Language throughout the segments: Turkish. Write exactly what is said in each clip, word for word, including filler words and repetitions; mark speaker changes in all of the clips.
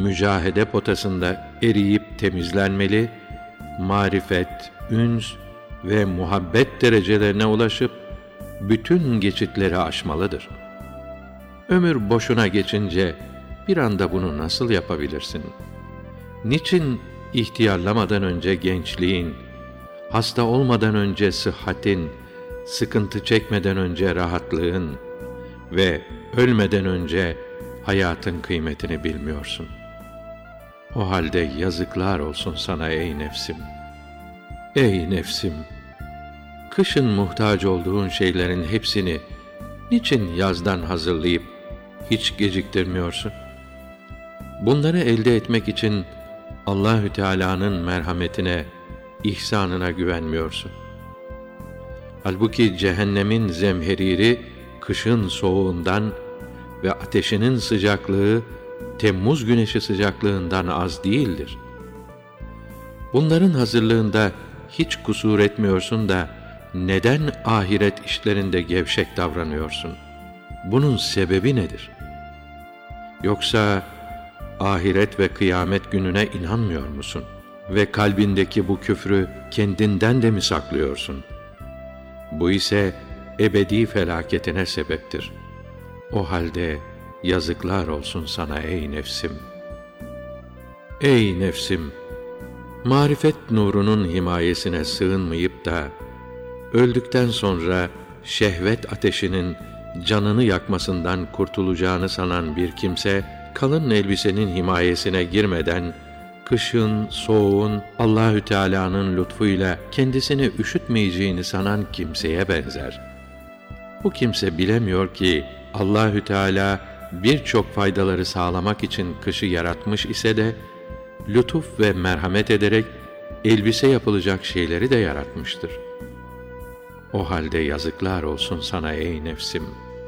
Speaker 1: mücahede potasında eriyip temizlenmeli, marifet, üns ve muhabbet derecelerine ulaşıp bütün geçitleri aşmalıdır. Ömür boşuna geçince bir anda bunu nasıl yapabilirsin? Niçin ihtiyarlamadan önce gençliğin, hasta olmadan önce sıhhatin, sıkıntı çekmeden önce rahatlığın ve ölmeden önce hayatın kıymetini bilmiyorsun? O halde yazıklar olsun sana ey nefsim. Ey nefsim! Kışın muhtaç olduğun şeylerin hepsini niçin yazdan hazırlayıp hiç geciktirmiyorsun? Bunları elde etmek için Allahü Teala'nın merhametine, ihsanına güvenmiyorsun. Halbuki cehennemin zemheriri kışın soğuğundan ve ateşinin sıcaklığı Temmuz güneşi sıcaklığından az değildir. Bunların hazırlığında hiç kusur etmiyorsun da neden ahiret işlerinde gevşek davranıyorsun? Bunun sebebi nedir? Yoksa ahiret ve kıyamet gününe inanmıyor musun? Ve kalbindeki bu küfrü kendinden de mi saklıyorsun? Bu ise ebedi felaketine sebeptir. O halde yazıklar olsun sana ey nefsim. Ey nefsim! Marifet nurunun himayesine sığınmayıp da öldükten sonra şehvet ateşinin canını yakmasından kurtulacağını sanan bir kimse, kalın elbisenin himayesine girmeden kışın, soğuğun, Allahü Teala'nın lütfuyla kendisini üşütmeyeceğini sanan kimseye benzer. Bu kimse bilemiyor ki Allahü Teala birçok faydaları sağlamak için kışı yaratmış ise de lütuf ve merhamet ederek elbise yapılacak şeyleri de yaratmıştır. O halde yazıklar olsun sana ey nefsim.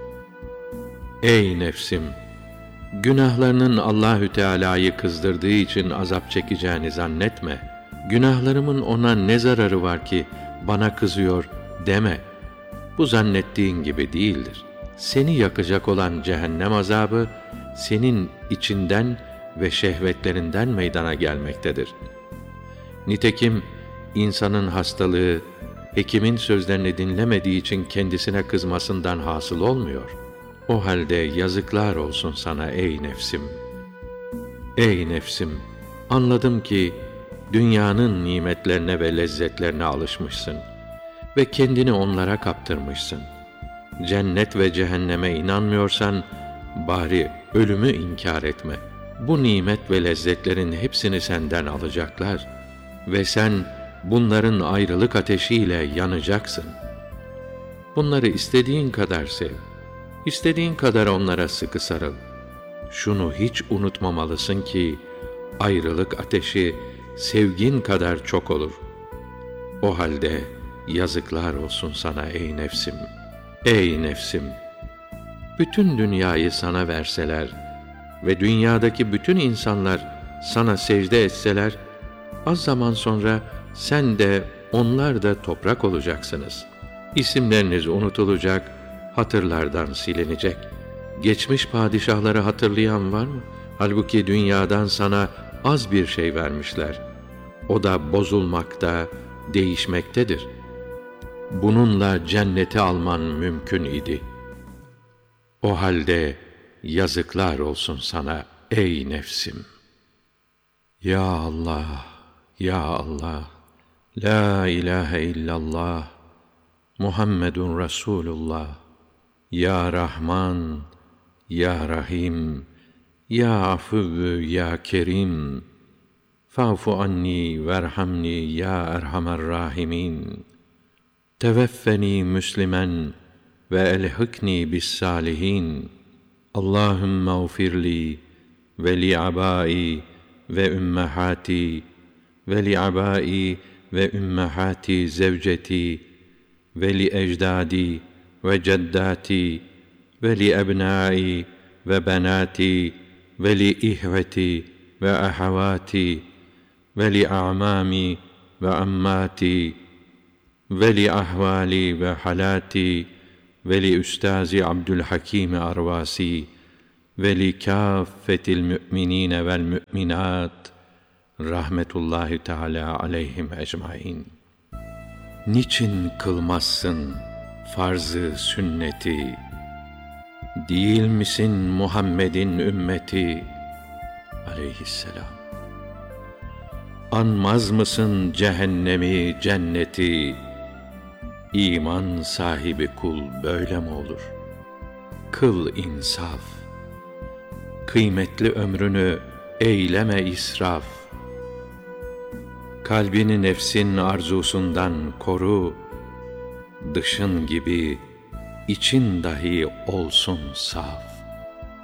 Speaker 1: Ey nefsim! Günahlarının Allahü Teala'yı kızdırdığı için azap çekeceğini zannetme. Günahlarımın ona ne zararı var ki bana kızıyor deme. Bu zannettiğin gibi değildir. Seni yakacak olan cehennem azabı senin içinden ve şehvetlerinden meydana gelmektedir. Nitekim insanın hastalığı hekimin sözlerini dinlemediği için kendisine kızmasından hasıl olmuyor. O halde yazıklar olsun sana ey nefsim. Ey nefsim! Anladım ki dünyanın nimetlerine ve lezzetlerine alışmışsın ve kendini onlara kaptırmışsın. Cennet ve cehenneme inanmıyorsan bari ölümü inkar etme. Bu nimet ve lezzetlerin hepsini senden alacaklar ve sen bunların ayrılık ateşiyle yanacaksın. Bunları istediğin kadar sev. İstediğin kadar onlara sıkı sarıl. Şunu hiç unutmamalısın ki ayrılık ateşi sevgin kadar çok olur. O halde yazıklar olsun sana ey nefsim. Ey nefsim! Bütün dünyayı sana verseler ve dünyadaki bütün insanlar sana secde etseler, az zaman sonra sen de onlar da toprak olacaksınız. İsimleriniz unutulacak, hatırlardan silinecek. Geçmiş padişahları hatırlayan var mı? Halbuki dünyadan sana az bir şey vermişler. O da bozulmakta, değişmektedir. Bununla cenneti alman mümkün idi. O halde yazıklar olsun sana ey nefsim. Ya Allah, ya Allah, la ilahe illallah, Muhammedun Resulullah. Ya Rahman, ya Rahim, ya Afuvvü, ya Kerim. Fa'fu anni verhamni ya Erhamer Rahimin. Teveffeni müslimen ve elhikni bis salihin. Allahümme ğfirli ve li abai ve ümmehati ve li abai ve ümmehati zevceti ve li ecdadi ve ceddati ve li ebnai ve benati ve li ihveti ve ahavati ve li a'mami ve ammati ve li ahvali ve halati ve li üstazi Abdülhakim Arvasi ve li kâffetil mü'minîne vel mü'minât rahmetullahi teâlâ aleyhim ecmaîn. Niçin kılmazsın farz-ı sünneti? Değil misin Muhammed'in ümmeti aleyhisselam? Anmaz mısın cehennemi, cenneti? İman sahibi kul böyle mi olur? Kıl insaf. Kıymetli ömrünü eyleme israf. Kalbini nefsin arzusundan koru. Dışın gibi için dahi olsun saf.